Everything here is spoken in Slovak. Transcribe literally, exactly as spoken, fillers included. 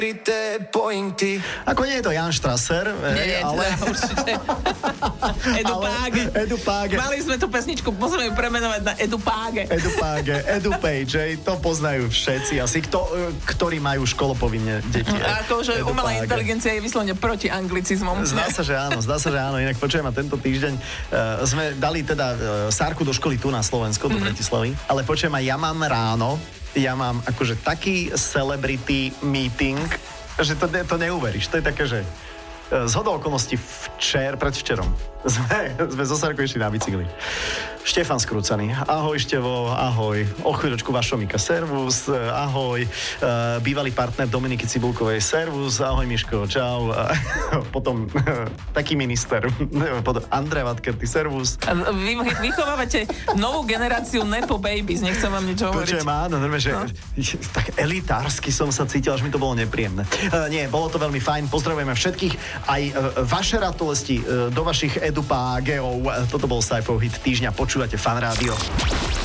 Ako nie je to Jan Strasser, Nie, hej, ale... teda určite. Edu ale- Páge. Edu Páge. Mali sme tú pesničku, musíme ju premenovať na Edu Páge. Edu Páge, Edu Page, hej, to poznajú všetci asi, kto, ktorí majú školopovinne deti. hej. A akože Edu umelá Páge. inteligencia je vyslovene proti anglicizmom. Zdá sa, že áno, zdá sa, že áno. Inak počujem, a tento týždeň uh, sme dali teda uh, Sárku do školy tu na Slovensku, do Bratislavy, ale počujem, aj ja mám ráno, ja mám akože taký celebrity meeting, že to, ne, to neuveríš. To je také, že uh, zhodou okolností včer, predvčerom sme, sme zo Sárkou išli na bicykli. Štefan Skrúcaný. Ahoj, Števo, ahoj. O chvíľočku Vašomika, servus, ahoj. Uh, bývalý partner Dominiky Cibulkovej, servus, ahoj Miško, čau. A potom uh, taký minister, potom Andrej Vatkerty, servus. A Vy vychovávate novú generáciu Nepo Babies, nechcem vám nič hovoriť. Počujem, áno, normálne, že No. tak elitársky som sa cítil, až mi to bolo nepríjemné. Uh, nie, bolo to veľmi fajn, pozdravujeme všetkých, aj uh, vaše ratolesti uh, do vašich edupágeov. Toto bol Saifov hit týždňa, počúvate Fan Rádio.